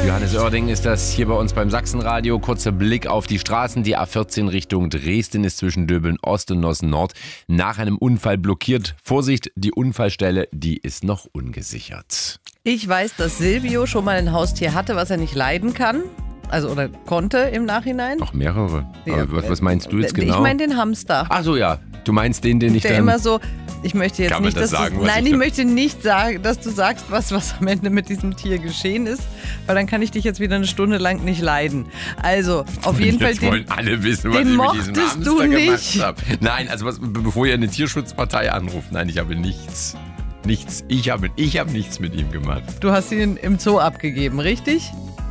Johannes Oerding ist das hier bei uns beim Sachsenradio. Kurzer Blick auf die Straßen. Die A14 Richtung Dresden ist zwischen Döbeln Ost und Nossen Nord nach einem Unfall blockiert. Vorsicht, die Unfallstelle, die ist noch ungesichert. Ich weiß, dass Silvio schon mal ein Haustier hatte, was er nicht leiden kann. Also oder konnte im Nachhinein. Noch mehrere. Ja, Aber was meinst du jetzt genau? Ich meine den Hamster. Ach so, ja. Du meinst den ich der dann... immer so, ich möchte jetzt Kann man nicht, das dass sagen, du, was nein, ich ich da- möchte nicht sagen, dass du sagst, was am Ende mit diesem Tier geschehen ist, weil dann kann ich dich jetzt wieder eine Stunde lang nicht leiden. Also, auf jeden Fall Jetzt wollen alle wissen, was den ich mit diesem mochtest Hamster du gemacht nicht. habe. Nein, also bevor ihr eine Tierschutzpartei anruft, nein, ich habe nichts. Nichts. Ich habe nichts mit ihm gemacht. Du hast ihn im Zoo abgegeben, richtig?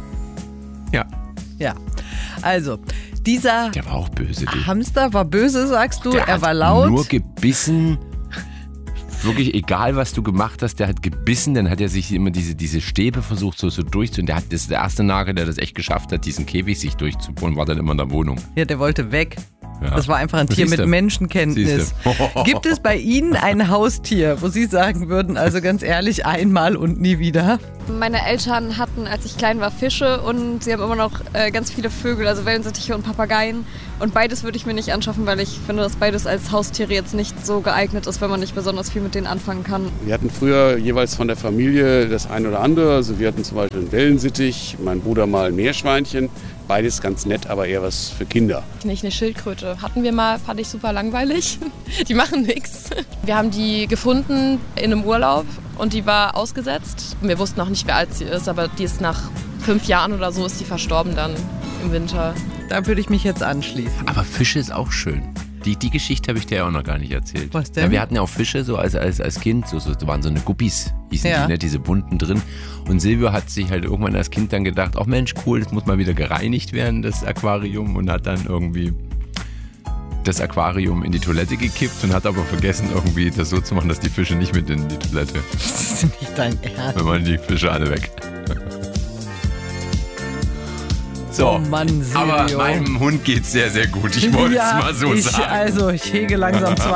Ja. Ja. Also, dieser Der war auch böse. Du. Hamster war böse, sagst du, Der er hat war laut. nur gebissen. Wirklich, egal was du gemacht hast, der hat gebissen, dann hat er sich immer diese Stäbe versucht so durchzuholen. Das ist der erste Nagel, der das echt geschafft hat, diesen Käfig sich durchzubohren, war dann immer in der Wohnung. Ja, der wollte weg. Ja. Das war einfach ein Tier Siehste. mit Menschenkenntnis. Siehste. Gibt es bei Ihnen ein Haustier, wo Sie sagen würden, also ganz ehrlich, einmal und nie wieder? Meine Eltern hatten, als ich klein war, Fische und sie haben immer noch ganz viele Vögel, also Wellensittiche und Papageien. Und beides würde ich mir nicht anschaffen, weil ich finde, dass beides als Haustiere jetzt nicht so geeignet ist, wenn man nicht besonders viel mit denen anfangen kann. Wir hatten früher jeweils von der Familie das ein oder andere. Also wir hatten zum Beispiel einen Wellensittich, mein Bruder mal ein Meerschweinchen. Beides ganz nett, aber eher was für Kinder. Nicht eine Schildkröte. Hatten wir mal, fand ich super langweilig. Die machen nichts. Wir haben die gefunden in einem Urlaub und die war ausgesetzt. Wir wussten auch nicht, wie alt sie ist, aber die ist nach 5 Jahren oder so ist die verstorben dann im Winter. Da würde ich mich jetzt anschließen. Aber Fische ist auch schön. Die Geschichte habe ich dir ja auch noch gar nicht erzählt. Was denn? Ja, wir hatten ja auch Fische so als Kind, so waren so eine Guppies, hießen Ja. die, ne, diese bunten drin. Und Silvio hat sich halt irgendwann als Kind dann gedacht, ach Mensch, cool, das muss mal wieder gereinigt werden, das Aquarium. Und hat dann irgendwie das Aquarium in die Toilette gekippt und hat aber vergessen, irgendwie das so zu machen, dass die Fische nicht mit in die Toilette. Das ist nicht dein Ernst. Wenn man die Fische alle weg. So, Oh Mann, Silvio. aber meinem Hund geht's sehr, sehr gut. Ich wollte es mal so sagen. Also, ich hege langsam